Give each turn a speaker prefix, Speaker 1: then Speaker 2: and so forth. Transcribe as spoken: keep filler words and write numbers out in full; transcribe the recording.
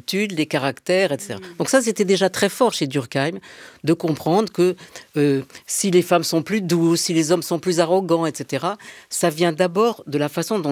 Speaker 1: attitudes, les caractères, et cetera. Donc ça, c'était déjà très fort chez Durkheim, de comprendre que euh, si les femmes sont plus douces, si les hommes sont plus arrogants, et cetera, ça vient d'abord de la façon dont